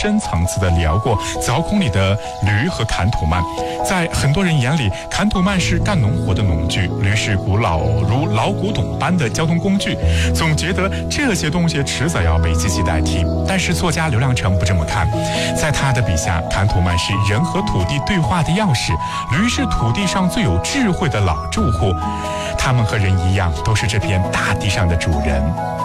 深层次的聊过《凿空》里的驴和坎土曼。在很多人眼里，坎土曼是干农活的农具，驴是古老如老古董般的交通工具，总觉得这些东西迟早要被机器代替。但是作家刘亮程不这么看，在他的笔下，坎土曼是人和土地对话的钥匙，驴是土地上最有智慧的老住户，他们和人一样，都是这片大地上的主人。